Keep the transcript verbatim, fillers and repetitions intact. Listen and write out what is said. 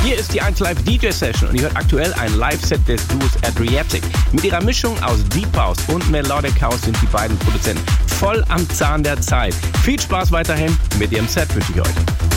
Hier ist die eins Live D J Session und ihr hört aktuell ein Live-Set des Duos Adriatic. Mit ihrer Mischung aus Deep House und Melodic House sind die beiden Produzenten voll am Zahn der Zeit. Viel Spaß weiterhin mit ihrem Set wünsche ich euch.